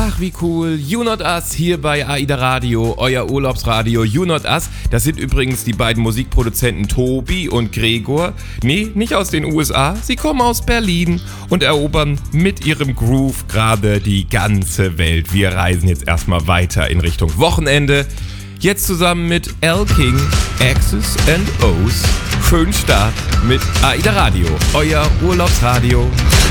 Ach, wie cool. You Not Us hier bei AIDA Radio, euer Urlaubsradio You Not Us. Das sind übrigens die beiden Musikproduzenten Tobi und Gregor. Nee, nicht aus den USA, sie kommen aus Berlin und erobern mit ihrem Groove gerade die ganze Welt. Wir reisen jetzt erstmal weiter in Richtung Wochenende. Jetzt zusammen mit L. King, X's and O's. Schönen Start mit AIDA Radio, euer Urlaubsradio.